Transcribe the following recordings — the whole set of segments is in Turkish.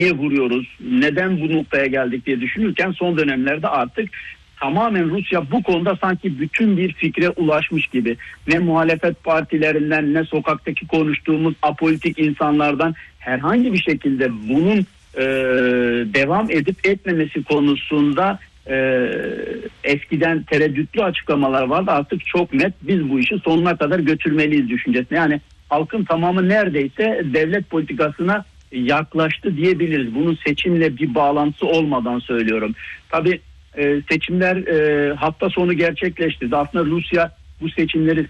vuruyoruz, neden bu noktaya geldik diye düşünürken son dönemlerde artık tamamen Rusya bu konuda sanki bütün bir fikre ulaşmış gibi. Ne muhalefet partilerinden ne sokaktaki konuştuğumuz apolitik insanlardan herhangi bir şekilde bunun devam edip etmemesi konusunda eskiden tereddütlü açıklamalar vardı. Artık çok net biz bu işi sonuna kadar götürmeliyiz düşüncesine. Yani halkın tamamı neredeyse devlet politikasına yaklaştı diyebiliriz. Bunun seçimle bir bağlantısı olmadan söylüyorum. Tabii seçimler hafta sonu gerçekleşti. Aslında Rusya bu seçimleri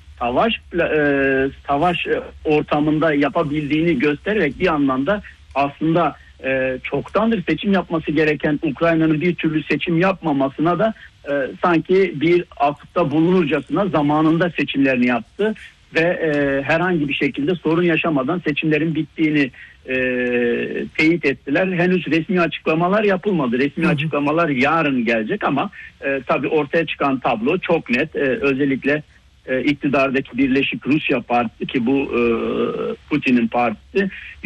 savaş ortamında yapabildiğini göstererek bir anlamda aslında çoktandır seçim yapması gereken Ukrayna'nın bir türlü seçim yapmamasına da sanki bir atıfta bulunurcasına zamanında seçimlerini yaptı ve herhangi bir şekilde sorun yaşamadan seçimlerin bittiğini teyit ettiler. Henüz resmi açıklamalar yapılmadı. Resmi açıklamalar yarın gelecek ama tabii ortaya çıkan tablo çok net. Özellikle iktidardaki Birleşik Rusya Partisi ki bu Putin'in partisi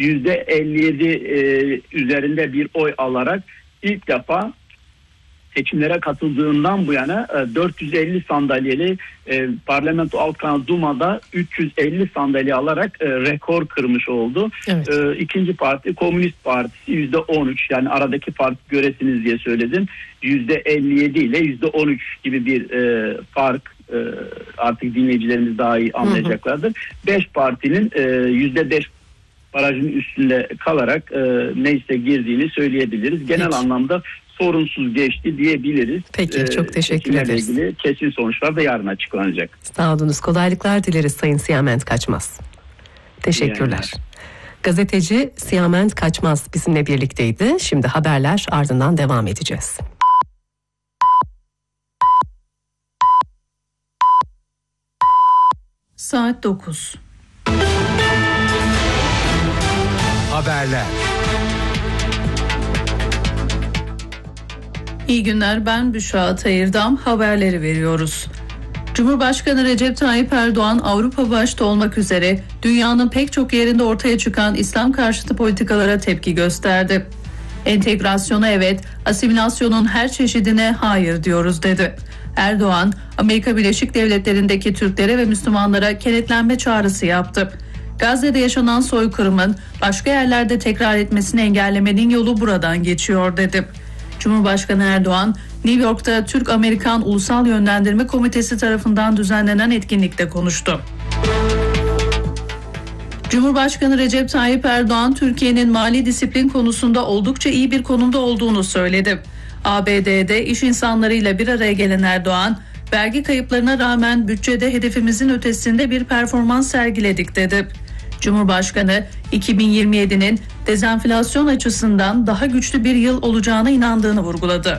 %57 üzerinde bir oy alarak ilk defa seçimlere katıldığından bu yana 450 sandalyeli Parlamento Alt Kanal Duma'da 350 sandalye alarak rekor kırmış oldu. Evet. İkinci parti Komünist Partisi %13 yani aradaki fark göresiniz diye söyledim. %57 ile %13 gibi bir fark artık dinleyicilerimiz daha iyi anlayacaklardır. 5 partinin %5 barajın üstünde kalarak meclise girdiğini söyleyebiliriz. Genel anlamda sorunsuz geçti diyebiliriz. Peki çok teşekkür ederiz. İlgili kesin sonuçlar da yarın açıklanacak. Sağ olunuz. Kolaylıklar dileriz Sayın Siyament Kaçmaz. Teşekkürler. Gazeteci Siyament Kaçmaz bizimle birlikteydi. Şimdi haberler ardından devam edeceğiz. Saat 9. Haberler. İyi günler, ben Büşra Atayırdam. Haberleri veriyoruz. Cumhurbaşkanı Recep Tayyip Erdoğan Avrupa başta olmak üzere dünyanın pek çok yerinde ortaya çıkan İslam karşıtı politikalara tepki gösterdi. Entegrasyona evet, asimilasyonun her çeşidine hayır diyoruz dedi. Erdoğan, Amerika Birleşik Devletleri'ndeki Türklere ve Müslümanlara kenetlenme çağrısı yaptı. Gazze'de yaşanan soykırımın başka yerlerde tekrar etmesini engellemenin yolu buradan geçiyor dedi. Cumhurbaşkanı Erdoğan, New York'ta Türk-Amerikan Ulusal Yönlendirme Komitesi tarafından düzenlenen etkinlikte konuştu. Cumhurbaşkanı Recep Tayyip Erdoğan, Türkiye'nin mali disiplin konusunda oldukça iyi bir konumda olduğunu söyledi. ABD'de iş insanlarıyla bir araya gelen Erdoğan, vergi kayıplarına rağmen bütçede hedefimizin ötesinde bir performans sergiledik dedi. Cumhurbaşkanı 2027'nin dezenflasyon açısından daha güçlü bir yıl olacağına inandığını vurguladı.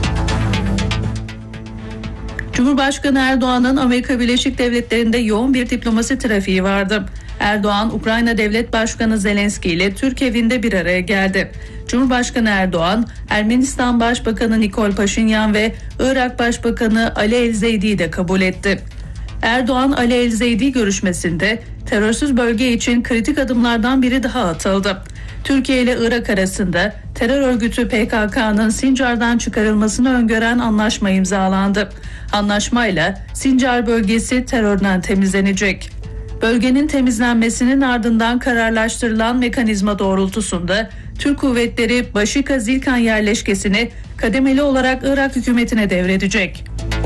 Cumhurbaşkanı Erdoğan'ın Amerika Birleşik Devletleri'nde yoğun bir diplomasi trafiği vardı. Erdoğan, Ukrayna Devlet Başkanı Zelenski ile Türk evinde bir araya geldi. Cumhurbaşkanı Erdoğan, Ermenistan Başbakanı Nikol Paşinyan ve Irak Başbakanı Ali El-Zeydi'yi de kabul etti. Erdoğan, Ali El-Zeydi görüşmesinde terörsüz bölge için kritik adımlardan biri daha atıldı. Türkiye ile Irak arasında terör örgütü PKK'nın Sincar'dan çıkarılmasını öngören anlaşma imzalandı. Anlaşmayla Sincar bölgesi terörden temizlenecek. Bölgenin temizlenmesinin ardından kararlaştırılan mekanizma doğrultusunda Türk kuvvetleri Başika-Zilkan yerleşkesini kademeli olarak Irak hükümetine devredecek.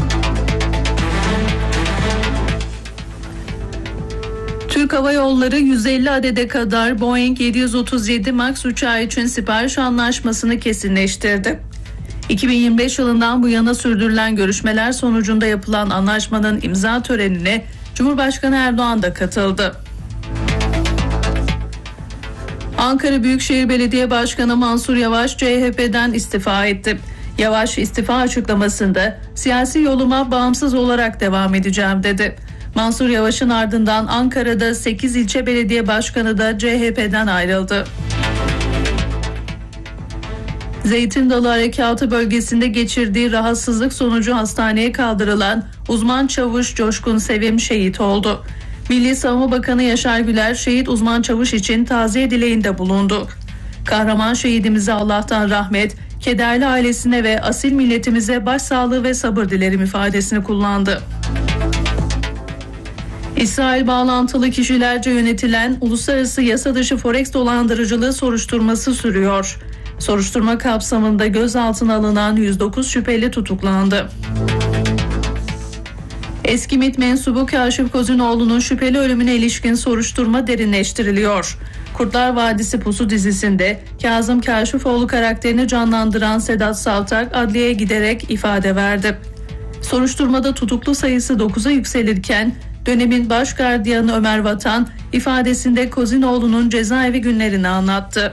Türk Hava Yolları 150 adede kadar Boeing 737 MAX uçağı için sipariş anlaşmasını kesinleştirdi. 2025 yılından bu yana sürdürülen görüşmeler sonucunda yapılan anlaşmanın imza törenine Cumhurbaşkanı Erdoğan da katıldı. Ankara Büyükşehir Belediye Başkanı Mansur Yavaş CHP'den istifa etti. Yavaş istifa açıklamasında siyasi yoluma bağımsız olarak devam edeceğim dedi. Mansur Yavaş'ın ardından Ankara'da 8 ilçe belediye başkanı da CHP'den ayrıldı. Zeytin Dalı Harekatı bölgesinde geçirdiği rahatsızlık sonucu hastaneye kaldırılan uzman çavuş Coşkun Sevim şehit oldu. Milli Savunma Bakanı Yaşar Güler şehit uzman çavuş için taziye dileğinde bulundu. Kahraman şehidimize Allah'tan rahmet, kederli ailesine ve asil milletimize başsağlığı ve sabır dilerim ifadesini kullandı. İsrail bağlantılı kişilerce yönetilen uluslararası yasa dışı forex dolandırıcılığı soruşturması sürüyor. Soruşturma kapsamında gözaltına alınan 109 şüpheli tutuklandı. Eski MİT mensubu Kaşif Kozinoğlu'nun şüpheli ölümüne ilişkin soruşturma derinleştiriliyor. Kurtlar Vadisi Pusu dizisinde Kazım Kaşifoğlu karakterini canlandıran Sedat Savtak adliyeye giderek ifade verdi. Soruşturmada tutuklu sayısı 9'a yükselirken dönemin baş gardiyanı Ömer Vatan ifadesinde Kozinoğlu'nun cezaevi günlerini anlattı.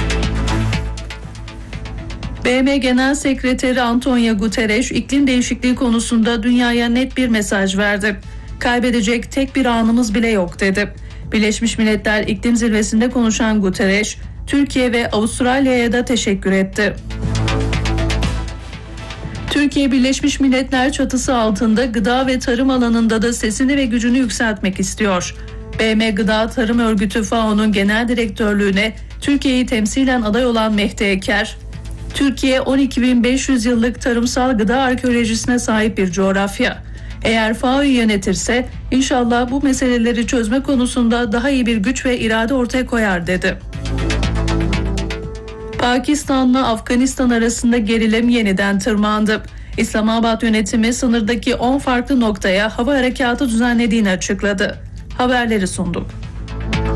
BM Genel Sekreteri Antonio Guterres iklim değişikliği konusunda dünyaya net bir mesaj verdi. Kaybedecek tek bir anımız bile yok dedi. Birleşmiş Milletler İklim Zirvesi'nde konuşan Guterres, Türkiye ve Avustralya'ya da teşekkür etti. Türkiye Birleşmiş Milletler çatısı altında gıda ve tarım alanında da sesini ve gücünü yükseltmek istiyor. BM Gıda Tarım Örgütü FAO'nun genel direktörlüğüne Türkiye'yi temsilen aday olan Mehdi Eker, Türkiye 12.500 yıllık tarımsal gıda arkeolojisine sahip bir coğrafya. Eğer FAO'yu yönetirse inşallah bu meseleleri çözme konusunda daha iyi bir güç ve irade ortaya koyar dedi. Pakistan'la Afganistan arasında gerilim yeniden tırmandı. İslamabad yönetimi sınırdaki 10 farklı noktaya hava harekatı düzenlediğini açıkladı. Haberleri sunduk.